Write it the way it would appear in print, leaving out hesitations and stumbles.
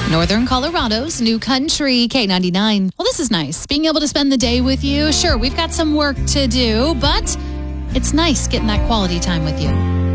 Northern Colorado's new country, K99. Well, this is nice. Being able to spend the day with you. Sure, we've got some work to do, but it's nice getting that quality time with you.